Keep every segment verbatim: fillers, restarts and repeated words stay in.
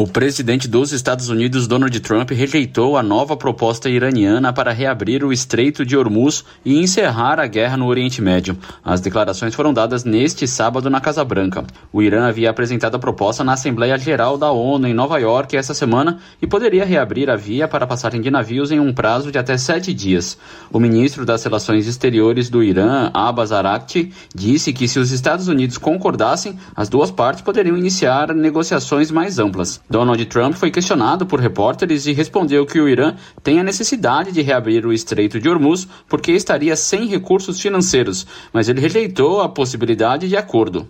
O presidente dos Estados Unidos, Donald Trump, rejeitou a nova proposta iraniana para reabrir o Estreito de Hormuz e encerrar a guerra no Oriente Médio. As declarações foram dadas neste sábado na Casa Branca. O Irã havia apresentado a proposta na Assembleia Geral da ONU em Nova York essa semana e poderia reabrir a via para a passagem de navios em um prazo de até sete dias. O ministro das Relações Exteriores do Irã, Abbas Araghchi, disse que se os Estados Unidos concordassem, as duas partes poderiam iniciar negociações mais amplas. Donald Trump foi questionado por repórteres e respondeu que o Irã tem a necessidade de reabrir o Estreito de Hormuz porque estaria sem recursos financeiros, mas ele rejeitou a possibilidade de acordo.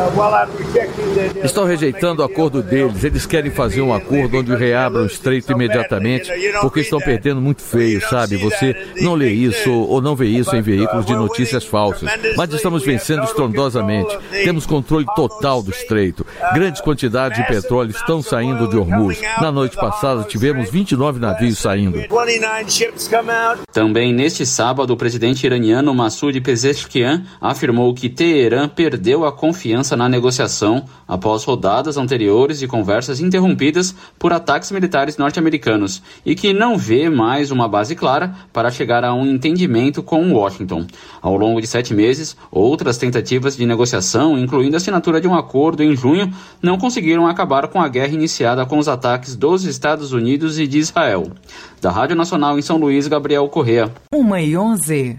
Estou rejeitando o acordo deles. Eles querem fazer um acordo onde reabram o estreito imediatamente, porque estão perdendo muito feio, sabe? Você não lê isso ou não vê isso em veículos de notícias falsas. Mas estamos vencendo estrondosamente. Temos controle total do estreito. Grandes quantidades de petróleo estão saindo de Hormuz. Na noite passada tivemos vinte e nove navios saindo. Também neste sábado, o presidente iraniano Massoud Pezeshkian afirmou que Teherã perdeu a confiança na negociação após rodadas anteriores de conversas interrompidas por ataques militares norte-americanos e que não vê mais uma base clara para chegar a um entendimento com Washington. Ao longo de sete meses, outras tentativas de negociação, incluindo a assinatura de um acordo em junho, não conseguiram acabar com a guerra iniciada com os ataques dos Estados Unidos e de Israel. Da Rádio Nacional em São Luís, Gabriel Correa. uma e onze.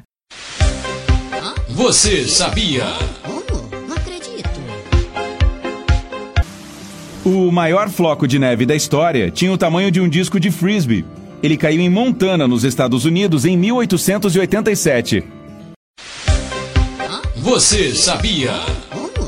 Você sabia? O maior floco de neve da história tinha o tamanho de um disco de frisbee. Ele caiu em Montana, nos Estados Unidos, em mil oitocentos e oitenta e sete. Você sabia?